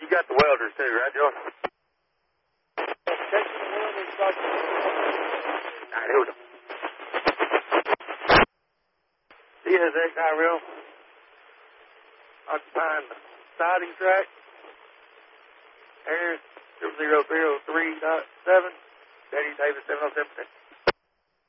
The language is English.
got the welders too, right, Joe? Alright, hold on. CSX high rail. Occupying the siding track. Air 00303.7. Daddy Davis 707.